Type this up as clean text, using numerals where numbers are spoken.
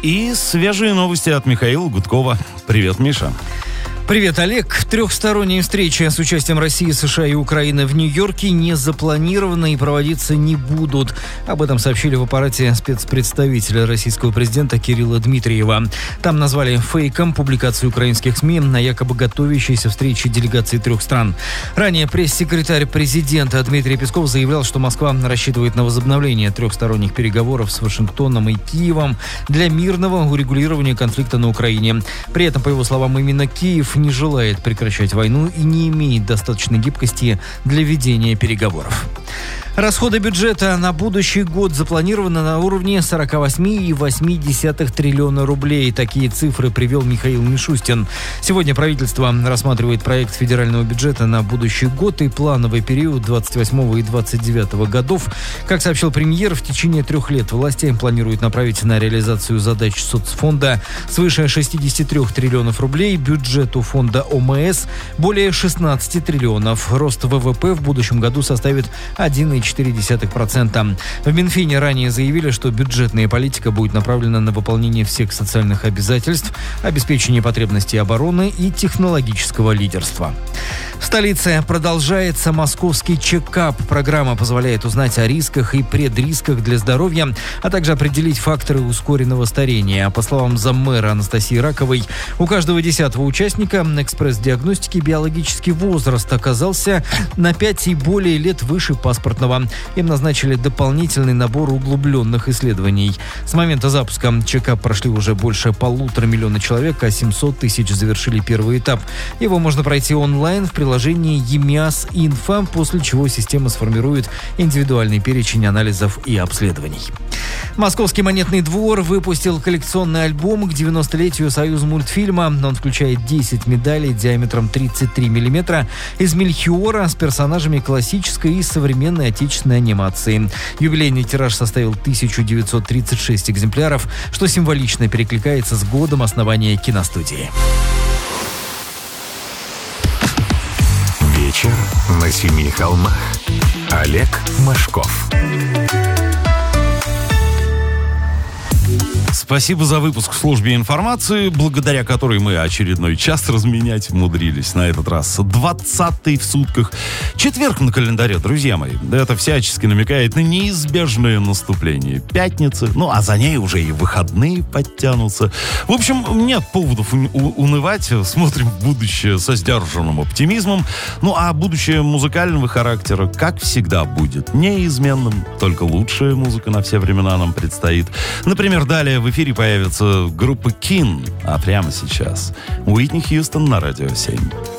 И свежие новости от Михаила Гудкова. Привет, Миша. Привет, Олег. Трехсторонние встречи с участием России, США и Украины в Нью-Йорке не запланированы и проводиться не будут. Об этом сообщили в аппарате спецпредставителя российского президента Кирилла Дмитриева. Там назвали фейком публикацию украинских СМИ на якобы готовящейся встрече делегаций трех стран. Ранее пресс-секретарь президента Дмитрий Песков заявлял, что Москва рассчитывает на возобновление трехсторонних переговоров с Вашингтоном и Киевом для мирного урегулирования конфликта на Украине. При этом, по его словам, именно Киев не желает прекращать войну и не имеет достаточной гибкости для ведения переговоров. Расходы бюджета на будущий год запланированы на уровне 48,8 триллиона рублей. Такие цифры привел Михаил Мишустин. Сегодня правительство рассматривает проект федерального бюджета на будущий год и плановый период 28 и 29 годов. Как сообщил премьер, в течение 3 лет власти планируют направить на реализацию задач соцфонда свыше 63 триллионов рублей, бюджету фонда ОМС более 16 триллионов. Рост ВВП в будущем году составит 1,4%. В Минфине ранее заявили, что бюджетная политика будет направлена на выполнение всех социальных обязательств, обеспечение потребностей обороны и технологического лидерства. В столице продолжается московский чекап. Программа позволяет узнать о рисках и предрисках для здоровья, а также определить факторы ускоренного старения. По словам заммэра Анастасии Раковой, у каждого 10-го участника экспресс-диагностики биологический возраст оказался на 5 и более лет выше паспортного. Им назначили дополнительный набор углубленных исследований. С момента запуска чекап прошли уже больше 1,5 миллиона человек, а 700 тысяч завершили первый этап. Его можно пройти онлайн в приложении ЕМИАС Инфо, после чего система сформирует индивидуальный перечень анализов и обследований. Московский монетный двор выпустил коллекционный альбом к 90-летию Союзмультфильма. Он включает 10 медалей диаметром 33 мм из мельхиора с персонажами классической и современной отечественной анимации. Юбилейный тираж составил 1936 экземпляров, что символично перекликается с годом основания киностудии. Вечер на семи холмах. Олег Машков. Спасибо за выпуск в службе информации, благодаря которой мы очередной час разменять умудрились. На этот раз 20-й в сутках. Четверг на календаре, друзья мои. Это всячески намекает на неизбежное наступление пятницы. Ну, а за ней уже и выходные подтянутся. В общем, нет поводов унывать. Смотрим в будущее со сдержанным оптимизмом. Ну, а будущее музыкального характера, как всегда, будет неизменным. Только лучшая музыка на все времена нам предстоит. Например, далее в эфире появится группа Kin, а прямо сейчас Уитни Хьюстон на Радио 7.